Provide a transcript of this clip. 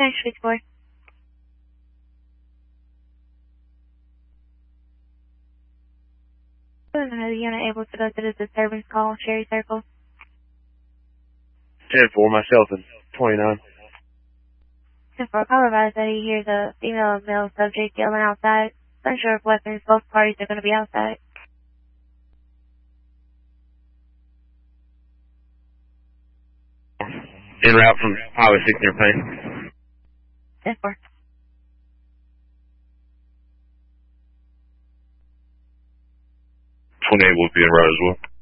Thanks, switchboard. The unit able to go to the disturbance call, Cherry Circle. 10-4, myself and 29. 10-4, call advised that he hears a female and male subject yelling outside. Unsure of weapons, both parties are going to be outside. En route from Highway 6 near Payne. 10-4. 28 will be en route as well.